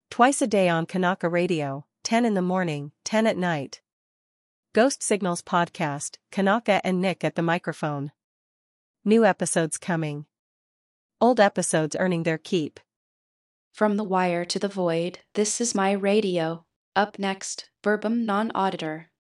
Twice a day on Kanaka Radio, 10 in the morning, 10 at night. Ghost Signals Podcast, Kanaka and Nick at the microphone. New episodes coming. Old episodes earning their keep. From the wire to the void, this is my radio. Up next, Verbum Non Auditor.